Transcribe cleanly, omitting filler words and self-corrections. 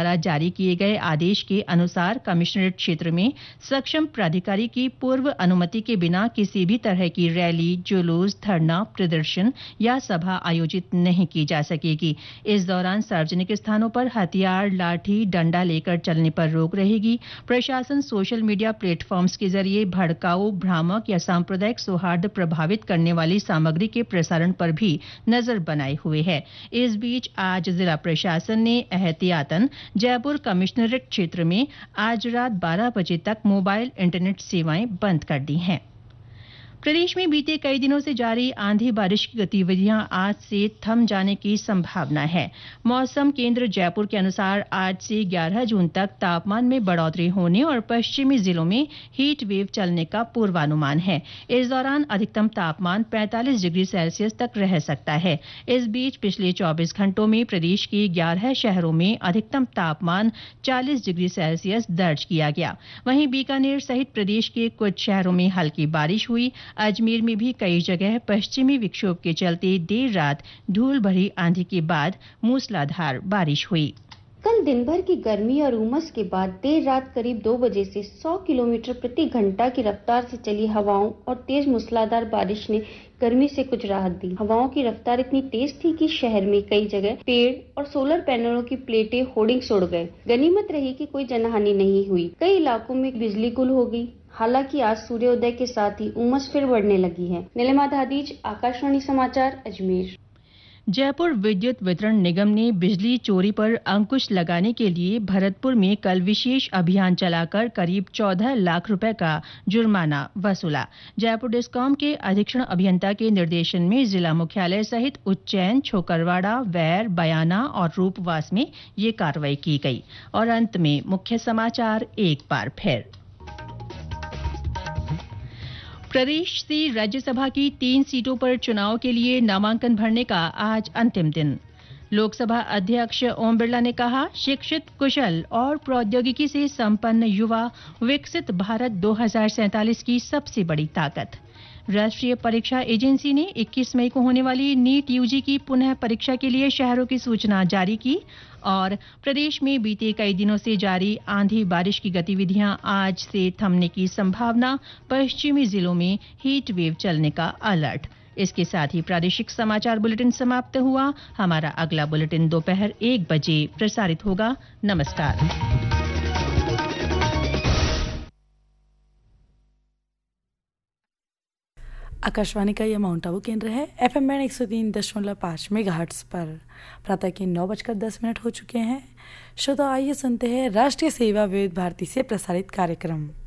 द्वारा जारी किए गए आदेश के अनुसार कमिश्नरेट क्षेत्र में सक्षम प्राधिकारी की पूर्व अनुमति के बिना किसी भी तरह की रैली, जुलूस, धरना, प्रदर्शन या सभा आयोजित नहीं की जा सकेगी। इस दौरान सार्वजनिक स्थानों पर हथियार, लाठी, डंडा लेकर चलने पर रोक रहेगी। प्रशासन सोशल मीडिया प्लेटफॉर्म्स के जरिए भड़काऊ, भ्रामक या सांप्रदायिक सौहार्द प्रभावित करने वाली सामग्री के प्रसारण पर भी नजर बनाए हुए है। इस बीच आज जिला प्रशासन ने एहतियातन जयपुर कमिश्नरेट क्षेत्र में आज रात 12 बजे तक मोबाइल इंटरनेट सेवाएं बंद कर दी हैं। प्रदेश में बीते कई दिनों से जारी आंधी बारिश की गतिविधियां आज से थम जाने की संभावना है। मौसम केंद्र जयपुर के अनुसार आज से 11 जून तक तापमान में बढ़ोतरी होने और पश्चिमी जिलों में हीट वेव चलने का पूर्वानुमान है। इस दौरान अधिकतम तापमान 45 डिग्री सेल्सियस तक रह सकता है। इस बीच पिछले 24 घंटों में प्रदेश के 11 शहरों में अधिकतम तापमान 40 डिग्री सेल्सियस दर्ज किया गया। वहीं बीकानेर सहित प्रदेश के कुछ शहरों में हल्की बारिश हुई। अजमेर में भी कई जगह पश्चिमी विक्षोभ के चलते देर रात धूल भरी आंधी के बाद मूसलाधार बारिश हुई। कल दिन भर की गर्मी और उमस के बाद देर रात करीब 2 बजे से 100 किलोमीटर प्रति घंटा की रफ्तार से चली हवाओं और तेज मूसलाधार बारिश ने गर्मी से कुछ राहत दी। हवाओं की रफ्तार इतनी तेज थी कि शहर में कई जगह पेड़ और सोलर पैनलों की प्लेटें, होर्डिंग्स उड़ गए। गनीमत रही कि कोई जनहानि नहीं हुई। कई इलाकों में बिजली गुल हो गई। हालांकि आज सूर्योदय के साथ ही उमस फिर बढ़ने लगी है। नीलिमा दादीज, आकाशवाणी समाचार, अजमेर। जयपुर विद्युत वितरण निगम ने बिजली चोरी पर अंकुश लगाने के लिए भरतपुर में कल विशेष अभियान चलाकर करीब 14 लाख रुपए का जुर्माना वसूला। जयपुर डिस्कॉम के अधीक्षण अभियंता के निर्देशन में जिला मुख्यालय सहित उज्जैन, छोकरवाड़ा, वैर, बयाना और रूपवास में ये कार्रवाई की गई। और अंत में मुख्य समाचार एक बार फिर। प्रदेश से राज्यसभा की 3 सीटों पर चुनाव के लिए नामांकन भरने का आज अंतिम दिन। लोकसभा अध्यक्ष ओम बिरला ने कहा, शिक्षित, कुशल और प्रौद्योगिकी से संपन्न युवा विकसित भारत 2047 की सबसे बड़ी ताकत। राष्ट्रीय परीक्षा एजेंसी ने 21 मई को होने वाली नीट यूजी की पुनः परीक्षा के लिए शहरों की सूचना जारी की। और प्रदेश में बीते कई दिनों से जारी आंधी बारिश की गतिविधियां आज से थमने की संभावना, पश्चिमी जिलों में हीट वेव चलने का अलर्ट। इसके साथ ही प्रादेशिक समाचार बुलेटिन समाप्त हुआ। हमारा अगला बुलेटिन दोपहर 1 बजे प्रसारित होगा। नमस्कार। आकाशवाणी का यह माउंट आबू केंद्र है। FM बैंड 103.5 मेगाहर्ट्ज पर प्रातः के 9:10 हो चुके हैं। श्रोता, आइए सुनते हैं राष्ट्रीय सेवा विविध भारती से प्रसारित कार्यक्रम।